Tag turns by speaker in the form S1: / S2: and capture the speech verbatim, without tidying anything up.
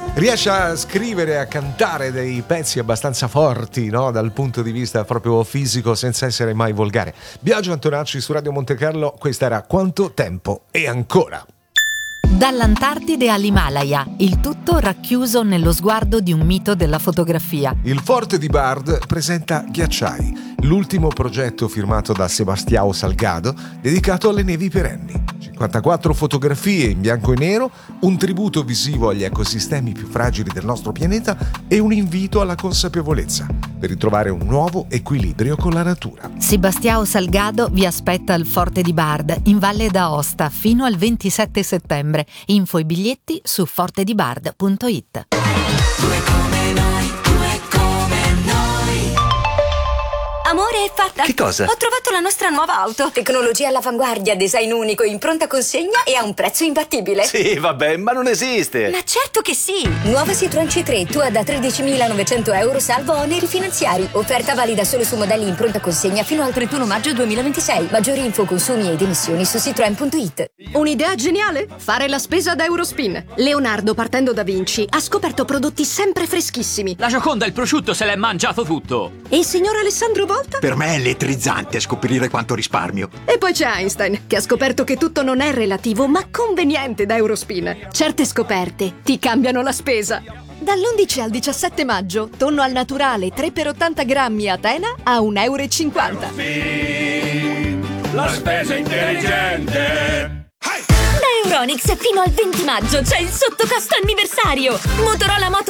S1: Riesce a scrivere e a cantare dei pezzi abbastanza forti, no? Dal punto di vista proprio fisico, senza essere mai volgare. Biagio Antonacci su Radio Monte Carlo, questa era Quanto tempo e ancora.
S2: Dall'Antartide all'Himalaya, il tutto racchiuso nello sguardo di un mito della fotografia.
S1: Il Forte di Bard presenta Ghiacciai, l'ultimo progetto firmato da Sebastião Salgado dedicato alle nevi perenni. cinquantaquattro fotografie in bianco e nero, un tributo visivo agli ecosistemi più fragili del nostro pianeta e un invito alla consapevolezza per ritrovare un nuovo equilibrio con la natura.
S2: Sebastião Salgado vi aspetta al Forte di Bard in Valle d'Aosta fino al ventisette settembre. Info e biglietti su fortedibard punto it.
S3: Amore, è fatta!
S4: Che cosa?
S3: Ho trovato la nostra nuova auto. Tecnologia all'avanguardia, design unico, in pronta consegna e a un prezzo imbattibile.
S4: Sì, vabbè, ma non esiste!
S3: Ma certo che sì! Nuova Citroën C tre, tua da tredicimilanovecento euro salvo oneri finanziari. Offerta valida solo su modelli in pronta consegna fino al trentuno maggio duemilaventisei. Maggiori info, consumi ed emissioni su citroen punto it.
S5: Un'idea geniale? Fare la spesa da Eurospin. Leonardo, partendo da Vinci, ha scoperto prodotti sempre freschissimi.
S6: La Gioconda, il prosciutto, se l'è mangiato tutto.
S5: E il signor Alessandro Volta?
S7: Per me è elettrizzante scoprire quanto risparmio.
S5: E poi c'è Einstein, che ha scoperto che tutto non è relativo, ma conveniente da Eurospin. Certe scoperte ti cambiano la spesa. Dall'undici al diciassette maggio, tonno al naturale tre per ottanta grammi Atena a un euro e cinquanta.
S8: La spesa intelligente.
S3: Da Euronics fino al venti maggio c'è il sottocosto anniversario. Motorola Moto